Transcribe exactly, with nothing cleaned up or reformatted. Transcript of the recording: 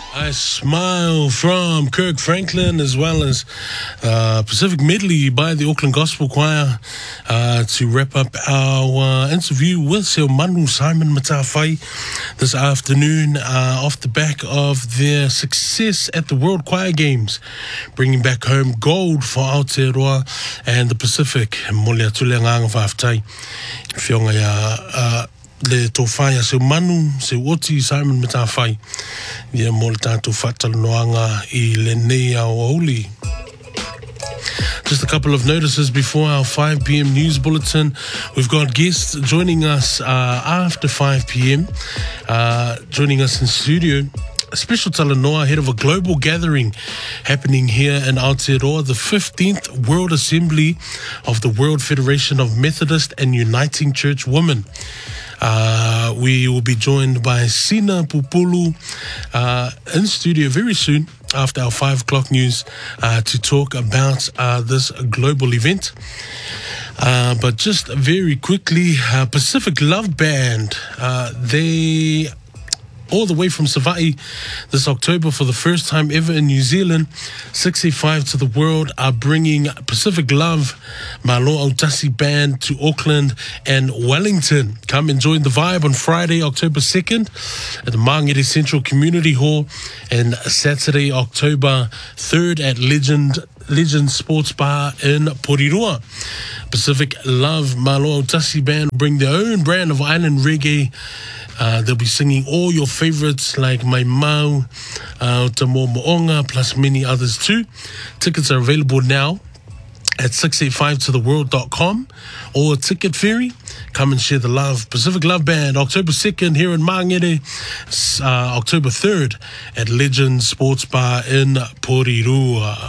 I Smile from Kirk Franklin, as well as uh, Pacific Medley by the Auckland Gospel Choir, uh, to wrap up our uh, interview with Seu Manu Simon Matawhai this afternoon, uh, off the back of their success at the World Choir Games, bringing back home gold for Aotearoa and the Pacific. Molia Tuleanga Whaftai, Whionga ya uh, le tō whai a Seu Manu, Seu Oti, Simon Matawhai. Ia mo le tātou whatalanoanga I le nei au auli. Just a couple of notices before our five p.m. news bulletin. We've got guests joining us uh, after five p.m. Uh, joining us in studio. A special talanoa ahead of a global gathering happening here in Aotearoa, the fifteenth World Assembly of the World Federation of Methodist and Uniting Church Women. Uh, we will be joined by Sina Pupulu uh, in studio very soon after our five o'clock news uh, to talk about uh, this global event. Uh, but just very quickly, uh, Pacific Love Band, uh, they... all the way from Savaii this October for the first time ever in New Zealand. sixty-five to the world are bringing Pacific Love, Malo Autasi Band to Auckland and Wellington. Come and join the vibe on Friday, October second at the Mangere Central Community Hall, and Saturday, October third at Legend Legend Sports Bar in Porirua. Pacific Love, Malo Autasi Band bring their own brand of island reggae. Uh, they'll be singing all your favorites like My Mau, uh, Tamo Moonga, plus many others too. Tickets are available now at six eighty-five to the world dot com or Ticket Ferry. Come and share the love. Pacific Love Band, October second here in Mangere, uh, October third at Legend Sports Bar in Porirua.